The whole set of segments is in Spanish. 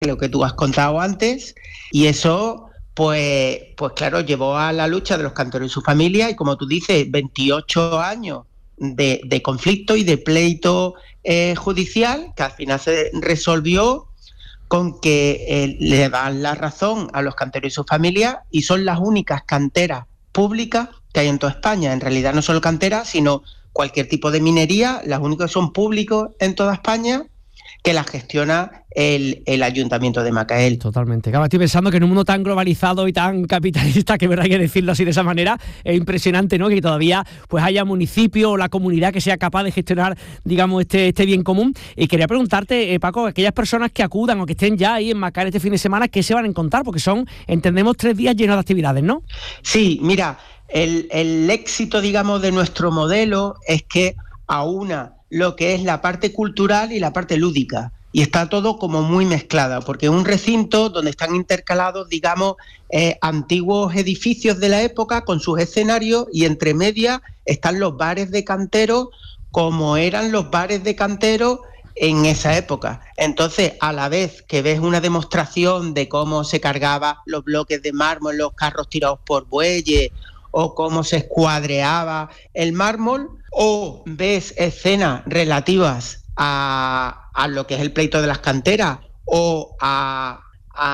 lo que tú has contado antes, y eso, pues claro, llevó a la lucha de los cantores y su familia, y como tú dices, 28 años de conflicto y de pleito judicial, que al final se resolvió con que le dan la razón a los canteros y sus familias, y son las únicas canteras públicas que hay en toda España. En realidad no solo canteras, sino cualquier tipo de minería, las únicas que son públicos en toda España, que las gestiona el Ayuntamiento de Macael. Totalmente. Claro, estoy pensando que en un mundo tan globalizado y tan capitalista, que verdad hay que decirlo así de esa manera, es impresionante, ¿no?, que todavía pues haya municipio o la comunidad que sea capaz de gestionar, digamos, este bien común. Y quería preguntarte, Paco, aquellas personas que acudan o que estén ya ahí en Macael este fin de semana, ¿qué se van a encontrar? Porque son, entendemos, 3 días llenos de actividades, ¿no? Sí, mira, el éxito, digamos, de nuestro modelo es que aúna lo que es la parte cultural y la parte lúdica, y está todo como muy mezclada, porque es un recinto donde están intercalados, digamos, antiguos edificios de la época con sus escenarios, y entre medias están los bares de canteros como eran los bares de canteros en esa época. Entonces, a la vez que ves una demostración de cómo se cargaban los bloques de mármol, los carros tirados por bueyes, o cómo se escuadreaba el mármol, o ves escenas relativas a lo que es el pleito de las canteras, o a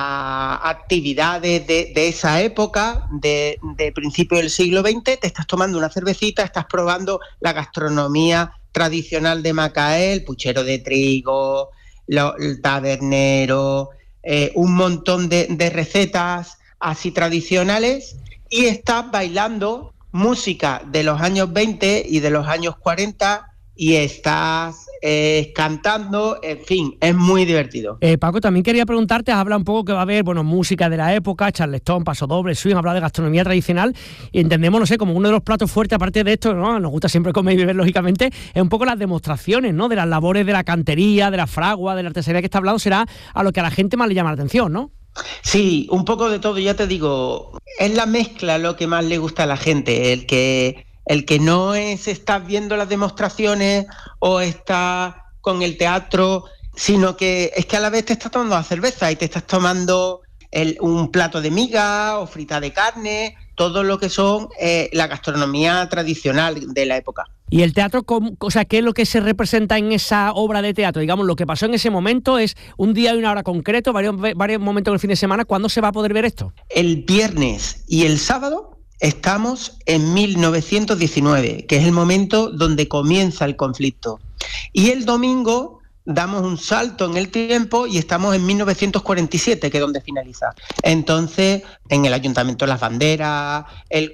actividades de esa época, de principio del siglo XX, te estás tomando una cervecita, estás probando la gastronomía tradicional de Macael, puchero de trigo, el tabernero, un montón de recetas así tradicionales, y estás bailando música de los años 20 y de los años 40, y estás cantando, en fin, es muy divertido. Paco, también quería preguntarte, has hablado un poco que va a haber, bueno, música de la época, charleston, pasodoble, swing, habla de gastronomía tradicional, y entendemos, no sé, como uno de los platos fuertes, aparte de esto, ¿no?, nos gusta siempre comer y beber, lógicamente, es un poco las demostraciones, ¿no?, de las labores de la cantería, de la fragua, de la artesanía que está hablando, será a lo que a la gente más le llama la atención, ¿no? Sí, un poco de todo, ya te digo, es la mezcla lo que más le gusta a la gente, el que no estás viendo las demostraciones o estás con el teatro, sino que es que a la vez te estás tomando la cerveza y te estás tomando un plato de miga o frita de carne, todo lo que son la gastronomía tradicional de la época. ¿Y el teatro, o sea, qué es lo que se representa en esa obra de teatro? Digamos, lo que pasó en ese momento es un día y una hora concreto, varios momentos del fin de semana. ¿Cuándo se va a poder ver esto? El viernes y el sábado estamos en 1919, que es el momento donde comienza el conflicto. Y el domingo damos un salto en el tiempo y estamos en 1947, que es donde finaliza. Entonces, en el ayuntamiento las banderas, el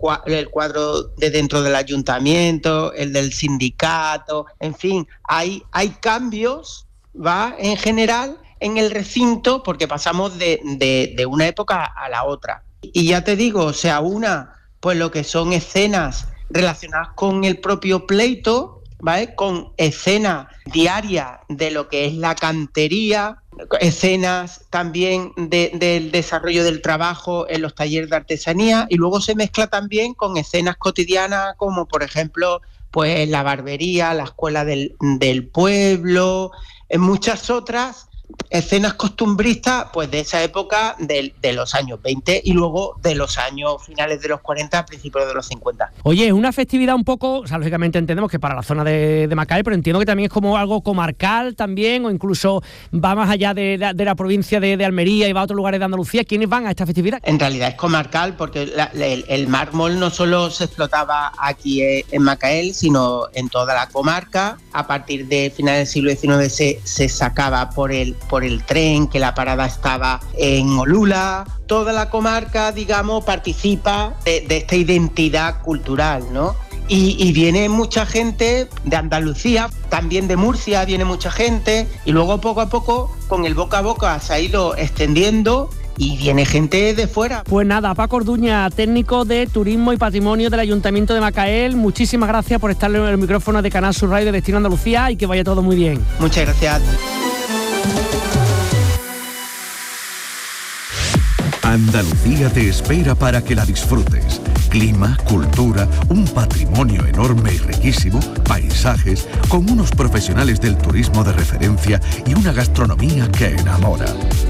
cuadro de dentro del ayuntamiento, el del sindicato, en fin, hay cambios, ¿va?, en general en el recinto, porque pasamos de una época a la otra. Y ya te digo, se aúna pues lo que son escenas relacionadas con el propio pleito, ¿vale?, con escenas diarias de lo que es la cantería, escenas también del desarrollo del trabajo en los talleres de artesanía, y luego se mezcla también con escenas cotidianas como por ejemplo pues la barbería, la escuela del pueblo, en muchas otras escenas costumbristas pues de esa época de los años 20 y luego de los años finales de los 40, principios de los 50. Oye, es una festividad un poco, o sea, lógicamente entendemos que para la zona de Macael, pero entiendo que también es como algo comarcal también, o incluso va más allá de la provincia de Almería y va a otros lugares de Andalucía. ¿Quiénes van a esta festividad? En realidad es comarcal porque el mármol no solo se explotaba aquí en Macael, sino en toda la comarca. A partir de finales del siglo XIX se sacaba por el tren, que la parada estaba en Olula. Toda la comarca, digamos, participa de esta identidad cultural, ¿no? Y viene mucha gente de Andalucía, también de Murcia viene mucha gente, y luego poco a poco, con el boca a boca, se ha ido extendiendo y viene gente de fuera. Pues nada, Paco Orduña, técnico de Turismo y Patrimonio del Ayuntamiento de Macael, muchísimas gracias por estar en el micrófono de Canal Sur Radio de Destino Andalucía, y que vaya todo muy bien. Muchas gracias. Andalucía te espera para que la disfrutes. Clima, cultura, un patrimonio enorme y riquísimo, paisajes, con unos profesionales del turismo de referencia y una gastronomía que enamora.